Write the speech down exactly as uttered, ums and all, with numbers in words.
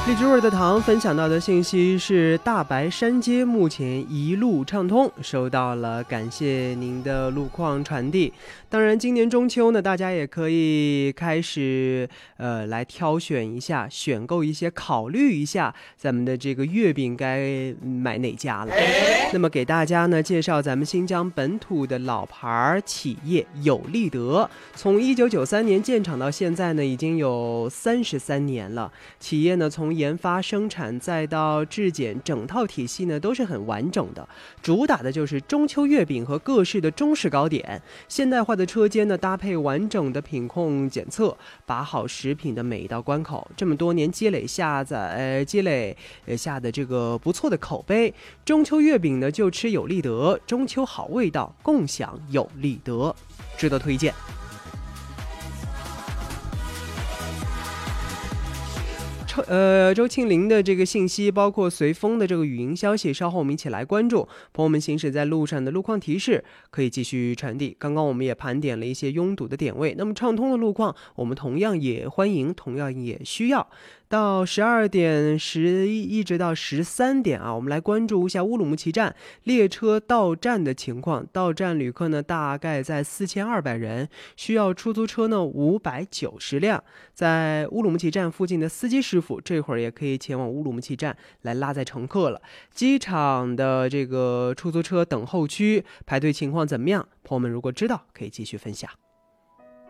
荔枝味的糖分享到的信息是大白山街目前一路畅通，收到了，感谢您的路况传递。当然今年中秋呢，大家也可以开始呃来挑选一下，选购一些，考虑一下咱们的这个月饼该买哪家了。那么给大家呢介绍咱们新疆本土的老牌企业有利德，从一九九三年建厂到现在呢，已经有三十三年了。企业呢从研发、生产再到质检，整套体系呢都是很完整的，主打的就是中秋月饼和各式的中式糕点。现代化的车间呢搭配完整的品控检测，把好食品的每一道关口。这么多年积累下在呃积累呃下的这个不错的口碑，中秋月饼呢就吃有利德，中秋好味道，共享有利德，值得推荐。呃，周庆龄的这个信息，包括随风的这个语音消息，稍后我们一起来关注。朋友们行驶在路上的路况提示可以继续传递。刚刚我们也盘点了一些拥堵的点位，那么畅通的路况，我们同样也欢迎，同样也需要。到十二点十一一直到十三点啊，我们来关注一下乌鲁木齐站列车到站的情况。到站旅客呢大概在四千二百人，需要出租车呢五百九十辆。在乌鲁木齐站附近的司机师傅这会儿也可以前往乌鲁木齐站来拉载乘客了。机场的这个出租车等候区排队情况怎么样？朋友们如果知道可以继续分享。